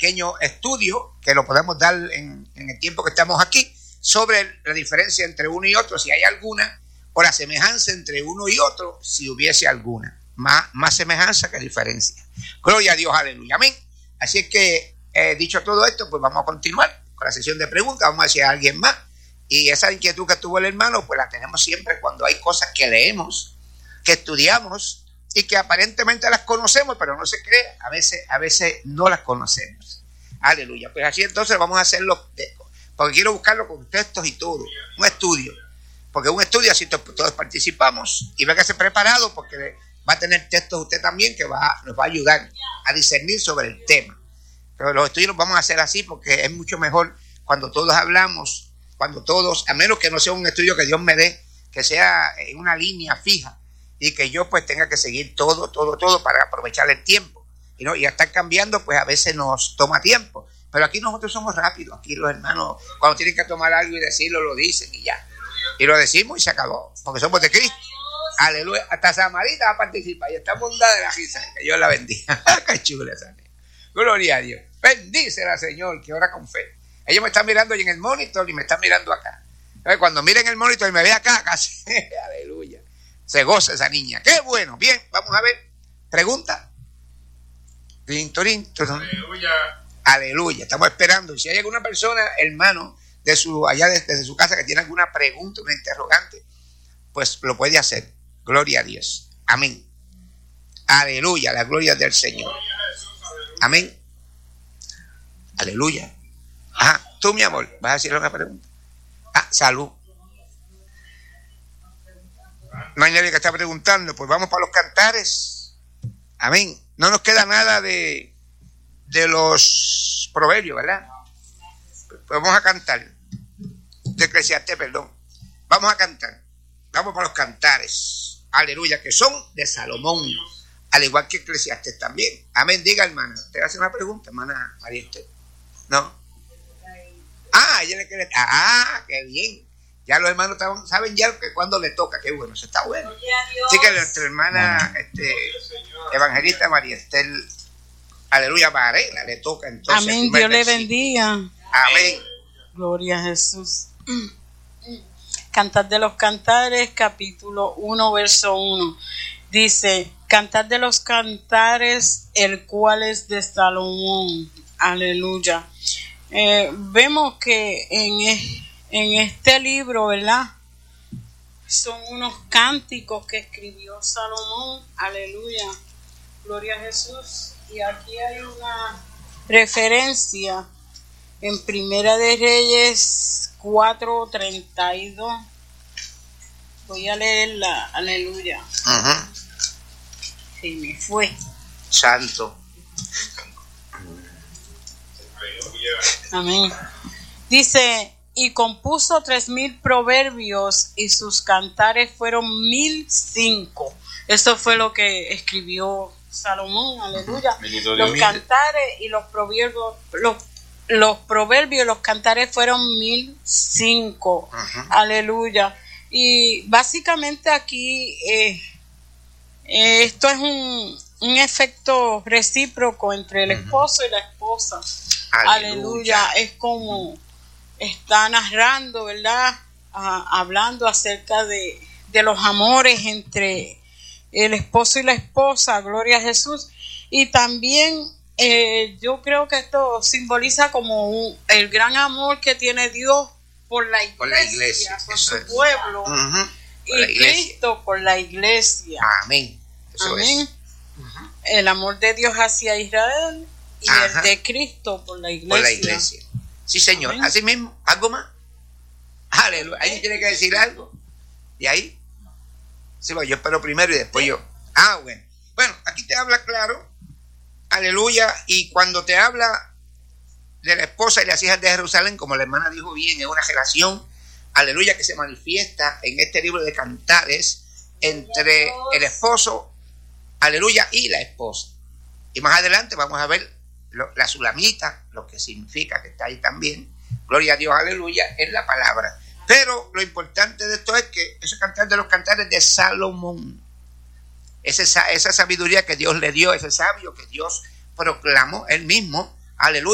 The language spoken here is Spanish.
pequeño estudio que lo podemos dar en el tiempo que estamos aquí sobre la diferencia entre uno y otro, si hay alguna, o la semejanza entre uno y otro, si hubiese alguna. Más semejanza que diferencia. Gloria a Dios, aleluya, amén. Así es que, dicho todo esto, pues vamos a continuar con la sesión de preguntas. Vamos a decir a alguien más. Y esa inquietud que tuvo el hermano, pues la tenemos siempre cuando hay cosas que leemos, que estudiamos y que aparentemente las conocemos, pero no se cree. A veces no las conocemos. Aleluya. Pues así entonces vamos a hacerlo, porque quiero buscarlo con textos y todo. Un estudio. Porque un estudio así todos participamos y véngase preparado porque va a tener textos usted también que nos va a ayudar a discernir sobre el tema. Pero los estudios los vamos a hacer así porque es mucho mejor cuando todos hablamos, a menos que no sea un estudio que Dios me dé, que sea en una línea fija y que yo pues tenga que seguir todo para aprovechar el tiempo. Y a estar cambiando pues a veces nos toma tiempo. Pero aquí nosotros somos rápidos, aquí los hermanos cuando tienen que tomar algo y decirlo lo dicen y ya. Y lo decimos y se acabó, porque somos de Cristo. Aleluya. Hasta Samarita va a participar y está bondada de la risa. Que Dios la bendiga. Qué chula esa niña. Gloria a Dios. Bendícela, Señor, que ora con fe. Ellos me están mirando y en el monitor y me están mirando acá. Cuando miren el monitor y me ve acá, casi. Aleluya. Se goza esa niña. Qué bueno. Bien, vamos a ver. Pregunta. Aleluya. Aleluya. Estamos esperando. Si hay alguna persona, hermano, allá desde su casa que tiene alguna pregunta, una interrogante, pues lo puede hacer. Gloria a Dios. Amén. Aleluya, la gloria del Señor. Amén. Aleluya. Ajá, tú mi amor, ¿vas a decir una pregunta? Salud. No hay nadie que está preguntando, pues vamos para los cantares. Amén. No nos queda nada de los proverbios, ¿verdad? Pues vamos a cantar. De Eclesiastés, perdón. Vamos a cantar. Vamos para los cantares. Aleluya, que son de Salomón. Al igual que Eclesiastés también. Amén. Diga, hermana. ¿Te hace una pregunta, hermana María Esther? ¿No? Ella le quiere. Qué bien. Ya los hermanos saben ya que cuando le toca. Qué bueno, eso está bueno. Así que nuestra hermana evangelista María Esther, aleluya, Varela, le toca entonces. Amén. Dios le bendiga. Amén. Gloria a Jesús. Cantar de los Cantares, capítulo 1, verso 1. Dice, Cantar de los Cantares, el cual es de Salomón. Aleluya. Vemos que en este libro, ¿verdad? Son unos cánticos que escribió Salomón. Aleluya. Gloria a Jesús. Y aquí hay una referencia en Primera de Reyes 4:32. Voy a leerla. Aleluya. Se me fue. Santo. Amén. Dice, y compuso 3,000 proverbios y sus cantares fueron 1,005. Eso fue lo que escribió Salomón. Aleluya. Los cantares y los proverbios, los proverbios y los cantares fueron 1,005. Aleluya. Y básicamente aquí esto es un efecto recíproco entre el esposo y la esposa. Aleluya. Es como está narrando, ¿verdad? Hablando acerca de los amores entre el esposo y la esposa. Gloria a Jesús. Y también yo creo que esto simboliza como el gran amor que tiene Dios por la iglesia, por su pueblo, y Cristo por la iglesia. Amén. Eso amén. Es. El amor de Dios hacia Israel y el de Cristo por la iglesia. Por la iglesia. Sí, Señor. Amén. Así mismo. ¿Algo más? Aleluya. ¿Alguien tiene que decir algo? ¿Y ahí? Sí, bueno, yo espero primero y después yo. Bueno. Bueno, aquí te habla claro. Aleluya. Y cuando te habla de la esposa y las hijas de Jerusalén, como la hermana dijo bien, es una relación, aleluya, que se manifiesta en este libro de Cantares entre el esposo, aleluya, y la esposa. Y más adelante vamos a ver la sulamita, lo que significa que está ahí también. Gloria a Dios, aleluya, es la palabra. Pero lo importante de esto es que ese cantar de los cantares de Salomón, esa sabiduría que Dios le dio, ese sabio que Dios proclamó él mismo, aleluya.